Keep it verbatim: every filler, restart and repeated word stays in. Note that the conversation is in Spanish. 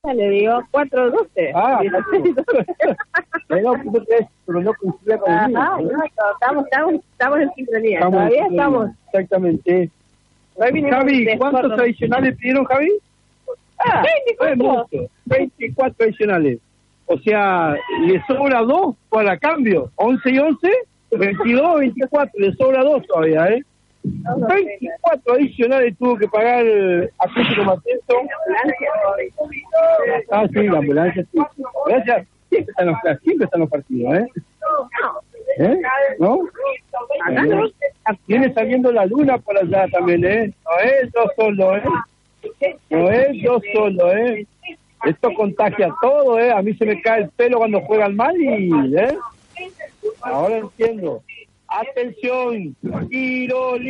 le digo, cuatro doce. Ah, pero no coincide con el mío. Ah, no, estamos, estamos, estamos en sincronía, Estamos todavía en sincronía, estamos. Exactamente. Javi, ¿cuántos adicionales pidieron, Javi? Ah, veinticuatro. veinticuatro adicionales. O sea, le sobra dos para cambio. once y once, veintidós, veinticuatro. Le sobra dos todavía, ¿eh? veinticuatro adicionales tuvo que pagar Atlético Mateso. Ah, sí, la ambulancia, sí. Gracias. Siempre están los, siempre están los partidos, ¿eh? ¿Eh? ¿No? Acá no. Viene saliendo la luna por allá también, ¿eh? No es yo solo, ¿eh? No es yo solo, ¿eh? Esto contagia todo, ¿eh? A mí se me cae el pelo cuando juegan mal y, ¿eh? Ahora entiendo. Atención, tiro